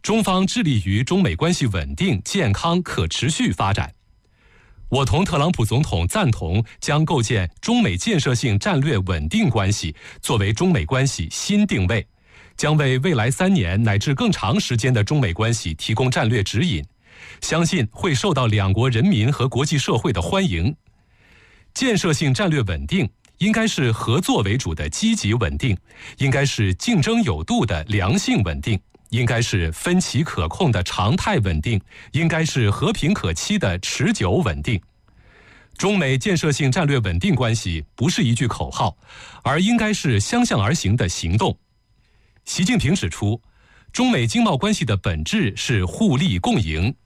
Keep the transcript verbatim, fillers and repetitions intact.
中方致力于中美关系稳定、健康、可持续发展。我同特朗普总统赞同将构建中美建设性战略稳定关系作为中美关系新定位，将为未来三年乃至更长时间的中美关系提供战略指引，相信会受到两国人民和国际社会的欢迎。建设性战略稳定应该是合作为主的积极稳定，应该是竞争有度的良性稳定，应该是分歧可控的常态稳定，应该是和平可期的持久稳定。中美建设性战略稳定关系不是一句口号，而应该是相向而行的行动。习近平指出，中美经贸关系的本质是互利共赢，